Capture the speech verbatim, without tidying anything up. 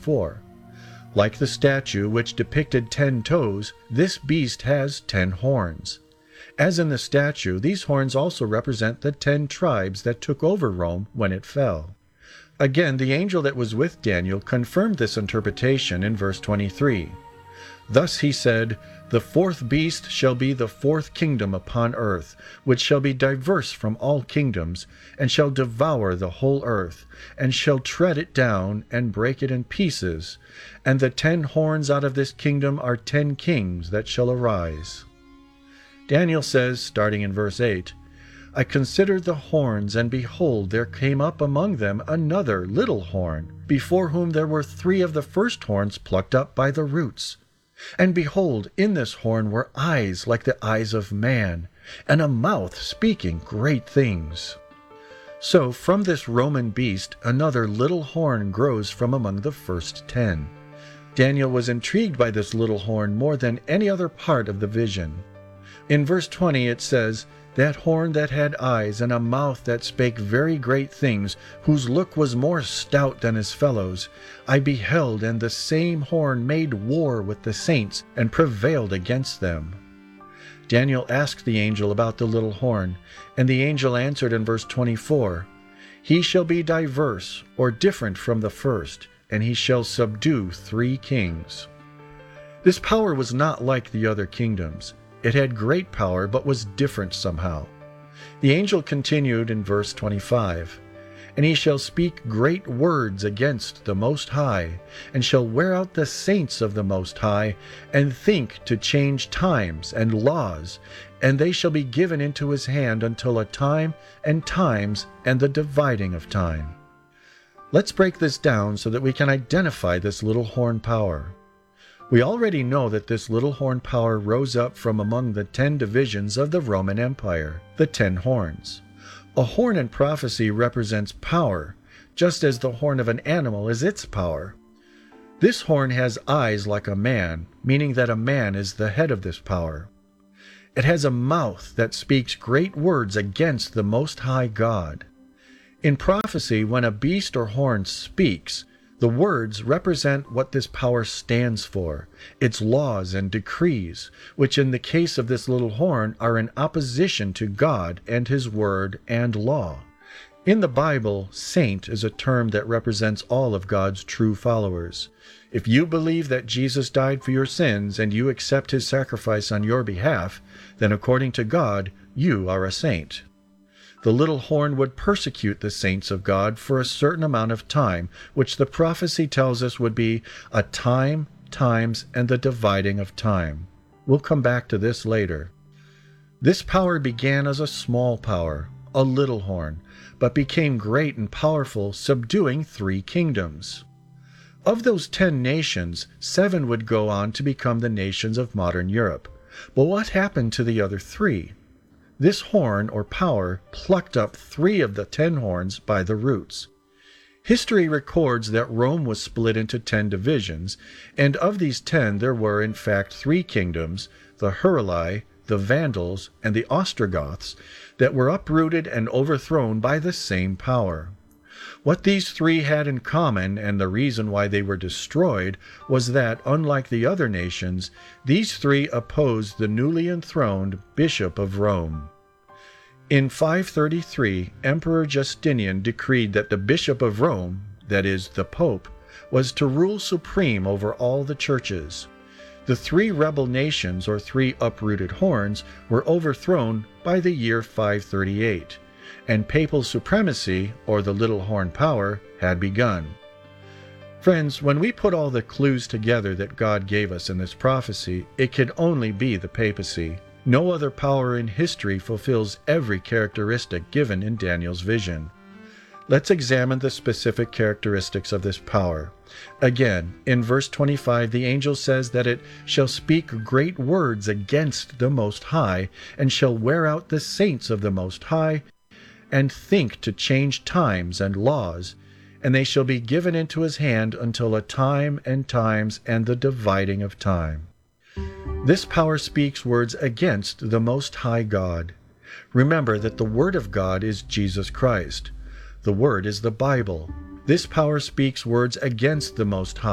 twenty-four. Like the statue which depicted ten toes, this beast has ten horns. As in the statue, these horns also represent the ten tribes that took over Rome when it fell. Again, the angel that was with Daniel confirmed this interpretation in verse twenty-three. Thus he said, "The fourth beast shall be the fourth kingdom upon earth, which shall be diverse from all kingdoms, and shall devour the whole earth, and shall tread it down, and break it in pieces. And the ten horns out of this kingdom are ten kings that shall arise." Daniel says, starting in verse eight, "I considered the horns, and behold, there came up among them another little horn, before whom there were three of the first horns plucked up by the roots. And behold, in this horn were eyes like the eyes of man, and a mouth speaking great things." So from this Roman beast another little horn grows from among the first ten. Daniel was intrigued by this little horn more than any other part of the vision. In verse twenty it says, "That horn that had eyes and a mouth that spake very great things, whose look was more stout than his fellows, I beheld, and the same horn made war with the saints, and prevailed against them." Daniel asked the angel about the little horn, and the angel answered in verse twenty-four, "He shall be diverse, or different from the first, and he shall subdue three kings." This power was not like the other kingdoms. It had great power, but was different somehow. The angel continued in verse twenty-five, "And he shall speak great words against the Most High, and shall wear out the saints of the Most High, and think to change times and laws, and they shall be given into his hand until a time and times and the dividing of time." Let's break this down so that we can identify this little horn power. We already know that this little horn power rose up from among the ten divisions of the Roman Empire, the ten horns. A horn in prophecy represents power, just as the horn of an animal is its power. This horn has eyes like a man, meaning that a man is the head of this power. It has a mouth that speaks great words against the Most High God. In prophecy, when a beast or horn speaks, the words represent what this power stands for, its laws and decrees, which in the case of this little horn are in opposition to God and His word and law. In the Bible, saint is a term that represents all of God's true followers. If you believe that Jesus died for your sins and you accept His sacrifice on your behalf, then according to God, you are a saint. The little horn would persecute the saints of God for a certain amount of time, which the prophecy tells us would be a time, times, and the dividing of time. We'll come back to this later. This power began as a small power, a little horn, but became great and powerful, subduing three kingdoms. Of those ten nations, seven would go on to become the nations of modern Europe. But what happened to the other three? This horn, or power, plucked up three of the ten horns by the roots. History records that Rome was split into ten divisions, and of these ten there were in fact three kingdoms, the Heruli, the Vandals, and the Ostrogoths, that were uprooted and overthrown by the same power. What these three had in common, and the reason why they were destroyed, was that, unlike the other nations, these three opposed the newly enthroned Bishop of Rome. In five thirty-three, Emperor Justinian decreed that the Bishop of Rome, that is, the Pope, was to rule supreme over all the churches. The three rebel nations, or three uprooted horns, were overthrown by the year five thirty-eight. And papal supremacy, or the little horn power, had begun. Friends, when we put all the clues together that God gave us in this prophecy, it could only be the papacy. No other power in history fulfills every characteristic given in Daniel's vision. Let's examine the specific characteristics of this power. Again, in verse twenty-five, the angel says that it shall speak great words against the Most High, and shall wear out the saints of the Most High, and think to change times and laws, and they shall be given into his hand until a time and times and the dividing of time. This power speaks words against the Most High God. Remember that the Word of God is Jesus Christ. The Word is the Bible. This power speaks words against the Most High.